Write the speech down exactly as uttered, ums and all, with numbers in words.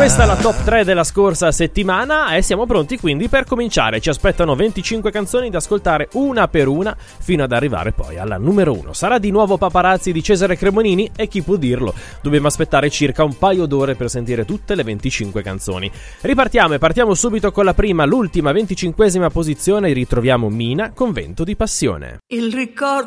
Questa è la top tre della scorsa settimana e siamo pronti quindi per cominciare. Ci aspettano venticinque canzoni da ascoltare una per una fino ad arrivare poi alla numero uno. Sarà di nuovo Paparazzi di Cesare Cremonini e chi può dirlo? Dobbiamo aspettare circa un paio d'ore per sentire tutte le venticinque canzoni. Ripartiamo e partiamo subito con la prima, l'ultima, venticinquesima posizione. Ritroviamo Mina con Vento di Passione. Il ricordo